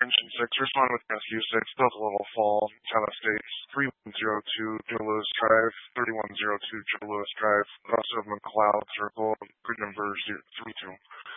Engine 6, respond with Rescue 6, Delta Level Fall, China States, 3102, Joe Lewis Drive, 3102, Joe Lewis Drive, Russell McLeod Circle, grid number 32.